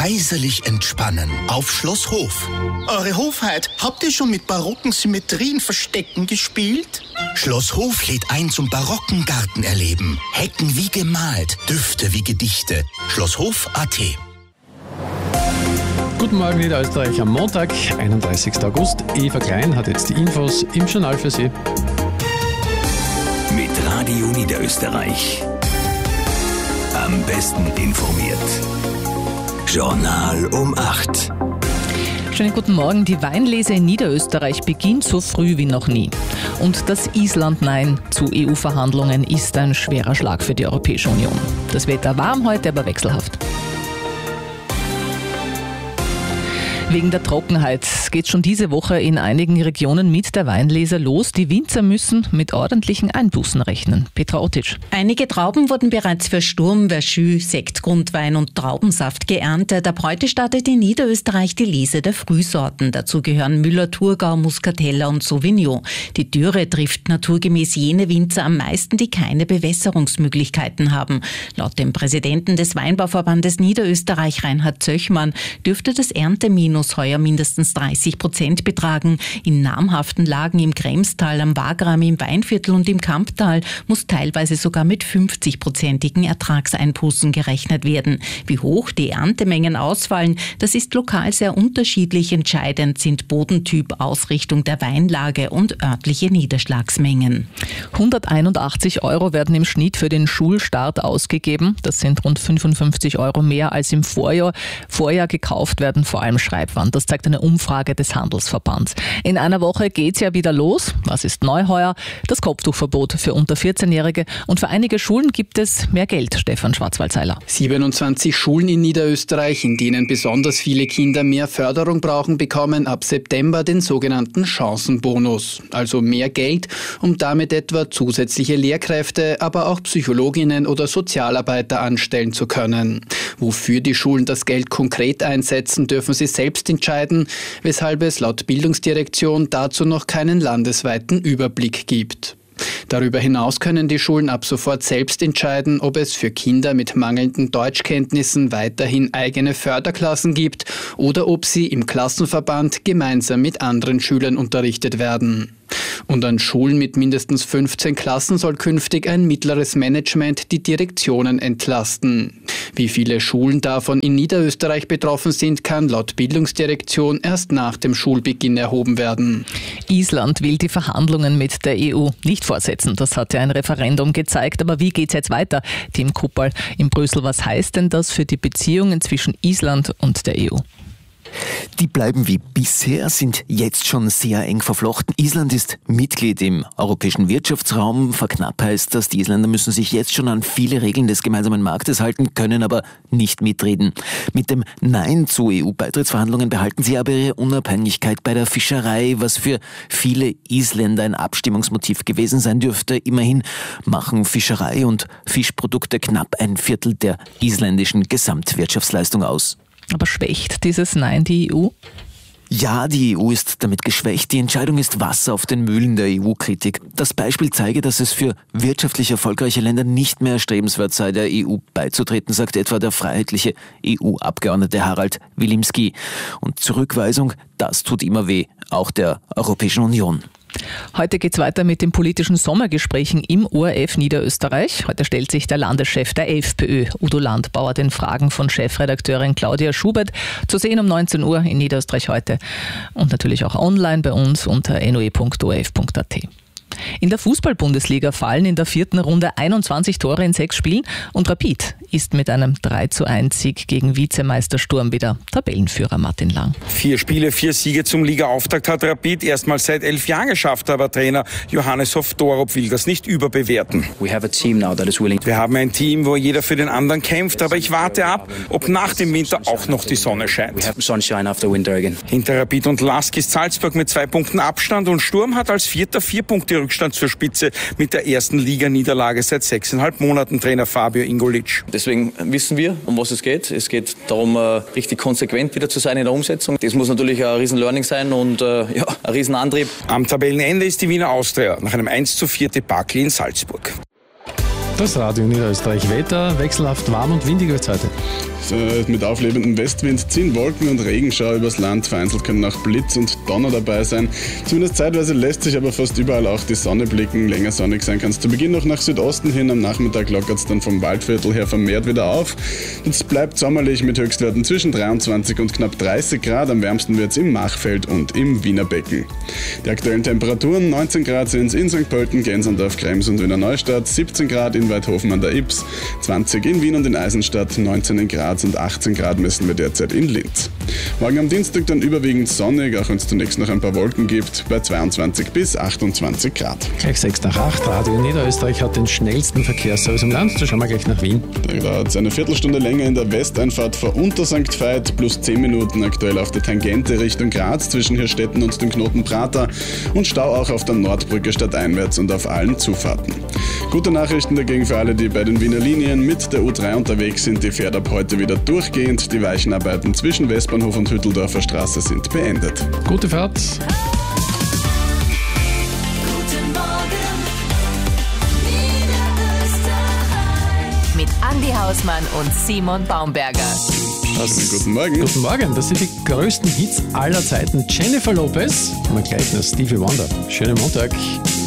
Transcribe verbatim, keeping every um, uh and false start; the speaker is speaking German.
heiserlich entspannen auf Schloss Hof. Eure Hofheit, habt ihr schon mit barocken Symmetrien Verstecken gespielt? Schloss Hof lädt ein zum barocken Gartenerleben. Hecken wie gemalt, Düfte wie Gedichte. Schlosshof punkt at. Guten Morgen, Niederösterreich, am Montag, einunddreißigsten August. Eva Klein hat jetzt die Infos im Journal für Sie. Mit Radio Niederösterreich. Am besten informiert. Journal um acht. Schönen guten Morgen. Die Weinlese in Niederösterreich beginnt so früh wie noch nie. Und das Island-Nein zu E U-Verhandlungen ist ein schwerer Schlag für die Europäische Union. Das Wetter warm heute, aber wechselhaft. Wegen der Trockenheit geht schon diese Woche in einigen Regionen mit der Weinlese los. Die Winzer müssen mit ordentlichen Einbußen rechnen. Petra Otic. Einige Trauben wurden bereits für Sturm, Verschü, Sekt, Grundwein und Traubensaft geerntet. Ab heute startet in Niederösterreich die Lese der Frühsorten. Dazu gehören Müller, Thurgau, Muscatella und Sauvignon. Die Dürre trifft naturgemäß jene Winzer am meisten, die keine Bewässerungsmöglichkeiten haben. Laut dem Präsidenten des Weinbauverbandes Niederösterreich, Reinhard Zöchmann, dürfte das Ernteminus heuer mindestens dreißig Prozent betragen. In namhaften Lagen im Kremstal, am Wagram, im Weinviertel und im Kamptal muss teilweise sogar mit fünfzig-prozentigen Ertragseinbußen gerechnet werden. Wie hoch die Erntemengen ausfallen, das ist lokal sehr unterschiedlich. Entscheidend sind Bodentyp, Ausrichtung der Weinlage und örtliche Niederschlagsmengen. hunderteinundachtzig Euro werden im Schnitt für den Schulstart ausgegeben. Das sind rund fünfundfünfzig Euro mehr als im Vorjahr. Vorjahr gekauft werden vor allem Schreibwaren. Das zeigt eine Umfrage des Handelsverbands. In einer Woche geht's ja wieder los. Was ist neu heuer? Das Kopftuchverbot für unter vierzehnjährige. Und für einige Schulen gibt es mehr Geld. Stefan Schwarzwaldseiler. siebenundzwanzig Schulen in Niederösterreich, in denen besonders viele Kinder mehr Förderung brauchen, bekommen ab September den sogenannten Chancenbonus. Also mehr Geld, um damit etwa zusätzliche Lehrkräfte, aber auch Psychologinnen oder Sozialarbeiter anstellen zu können. Wofür die Schulen das Geld konkret einsetzen, dürfen sie selbst entscheiden, weshalb es laut Bildungsdirektion dazu noch keinen landesweiten Überblick gibt. Darüber hinaus können die Schulen ab sofort selbst entscheiden, ob es für Kinder mit mangelnden Deutschkenntnissen weiterhin eigene Förderklassen gibt oder ob sie im Klassenverband gemeinsam mit anderen Schülern unterrichtet werden. Und an Schulen mit mindestens fünfzehn Klassen soll künftig ein mittleres Management die Direktionen entlasten. Wie viele Schulen davon in Niederösterreich betroffen sind, kann laut Bildungsdirektion erst nach dem Schulbeginn erhoben werden. Island will die Verhandlungen mit der E U nicht fortsetzen. Das hat ja ein Referendum gezeigt. Aber wie geht's jetzt weiter? Tim Kuppal in Brüssel. Was heißt denn das für die Beziehungen zwischen Island und der E U? Die bleiben wie bisher, sind jetzt schon sehr eng verflochten. Island ist Mitglied im europäischen Wirtschaftsraum. Verknappt heißt das, die Isländer müssen sich jetzt schon an viele Regeln des gemeinsamen Marktes halten, können aber nicht mitreden. Mit dem Nein zu E U-Beitrittsverhandlungen behalten sie aber ihre Unabhängigkeit bei der Fischerei, was für viele Isländer ein Abstimmungsmotiv gewesen sein dürfte. Immerhin machen Fischerei und Fischprodukte knapp ein Viertel der isländischen Gesamtwirtschaftsleistung aus. Aber schwächt dieses Nein die E U? Ja, die E U ist damit geschwächt. Die Entscheidung ist Wasser auf den Mühlen der E U-Kritik. Das Beispiel zeige, dass es für wirtschaftlich erfolgreiche Länder nicht mehr erstrebenswert sei, der E U beizutreten, sagt etwa der freiheitliche E U-Abgeordnete Harald Wilimski. Und Zurückweisung, das tut immer weh, auch der Europäischen Union. Heute geht's weiter mit den politischen Sommergesprächen im O R F Niederösterreich. Heute stellt sich der Landeschef der FPÖ, Udo Landbauer, den Fragen von Chefredakteurin Claudia Schubert. Zu sehen um neunzehn Uhr in Niederösterreich heute und natürlich auch online bei uns unter n o e punkt o r f punkt a t. In der Fußball-Bundesliga fallen in der vierten Runde einundzwanzig Tore in sechs Spielen und Rapid ist mit einem drei zu eins Sieg gegen Vizemeister Sturm wieder Tabellenführer. Martin Lang. Vier Spiele, vier Siege zum Liga-Auftakt hat Rapid erstmals seit elf Jahren geschafft, aber Trainer Johannes Hofdorup will das nicht überbewerten. We have a team now that is willing. Wir haben ein Team, wo jeder für den anderen kämpft, aber ich warte ab, ob nach dem Winter auch noch die Sonne scheint. We have sunshine after winter again. Hinter Rapid und Lask ist Salzburg mit zwei Punkten Abstand und Sturm hat als Vierter vier Punkte Rückstand zur Spitze mit der ersten Liga-Niederlage seit sechseinhalb Monaten, Trainer Fabio Ingolic. Deswegen wissen wir, um was es geht. Es geht darum, richtig konsequent wieder zu sein in der Umsetzung. Das muss natürlich ein riesen Learning sein und ja, ein riesen Antrieb. Am Tabellenende ist die Wiener Austria nach einem eins zu vier Debakel in Salzburg. Das Radio Niederösterreich Wetter, wechselhaft warm und windig wird es heute. Mit auflebendem Westwind ziehen Wolken und Regenschauer übers Land. Vereinzelt können auch Blitz und Donner dabei sein. Zumindest zeitweise lässt sich aber fast überall auch die Sonne blicken. Länger sonnig sein kann es zu Beginn noch nach Südosten hin. Am Nachmittag lockert es dann vom Waldviertel her vermehrt wieder auf. Es bleibt sommerlich mit Höchstwerten zwischen dreiundzwanzig und knapp dreißig Grad. Am wärmsten wird es im Machfeld und im Wienerbecken. Die aktuellen Temperaturen: neunzehn Grad sind es in Sankt Pölten, Gensendorf, Krems und Wiener Neustadt, siebzehn Grad in Weidhofen an der Ybbs, zwanzig in Wien und in Eisenstadt, neunzehn in Graz und achtzehn Grad messen wir derzeit in Linz. Morgen am Dienstag dann überwiegend sonnig, auch wenn es zunächst noch ein paar Wolken gibt, bei zweiundzwanzig bis achtundzwanzig Grad. Gleich sechs nach acht. Radio Niederösterreich hat den schnellsten Verkehrsservice im Land. Da schauen wir gleich nach Wien. Da dauert es eine Viertelstunde länger in der Westeinfahrt vor Untersankt Veit, plus zehn Minuten aktuell auf der Tangente Richtung Graz zwischen Hirstetten und dem Knoten Prater und Stau auch auf der Nordbrücke stadteinwärts und auf allen Zufahrten. Gute Nachrichten dagegen für alle, die bei den Wiener Linien mit der U drei unterwegs sind. Die fährt ab heute wieder durchgehend. Die Weichenarbeiten zwischen Westbahnhof und Hütteldorfer Straße sind beendet. Gute Fahrt. Mit Andi Hausmann und Simon Baumberger. Das, Guten Morgen. Guten Morgen. Das sind die größten Hits aller Zeiten. Jennifer Lopez. Mal gleich nach Stevie Wonder. Schönen Montag.